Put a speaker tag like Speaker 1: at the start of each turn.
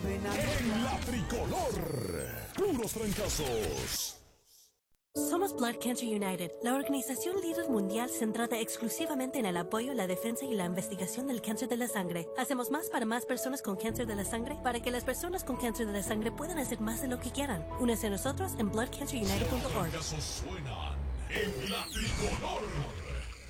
Speaker 1: suena.
Speaker 2: En la tricolor, puros trancazos.
Speaker 3: Somos Blood Cancer United, la organización líder mundial centrada exclusivamente en el apoyo, la defensa y la investigación del cáncer de la sangre. Hacemos más para más personas con cáncer de la sangre para que las personas con cáncer de la sangre puedan hacer más de lo que quieran. Únese a nosotros en bloodcancerunited.org.
Speaker 2: Los trancazos suenan en la tricolor.